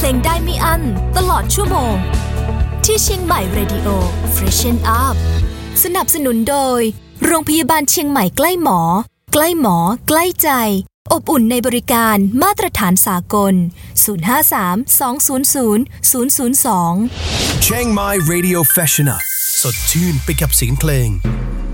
งได้ไม่อั้นตลอดชั่วโมงที่เชียงใหม่ Radio Freshen Up สนับสนุนโดยโรงพยาบาลเชียงใหม่ใกล้หมอใกล้หมอใกล้ใจอบอุ่นในบริการมาตรฐานสากล053-200-002 Chiang Mai Radio Freshen Up สดชื่นไปกับเสียงเพลง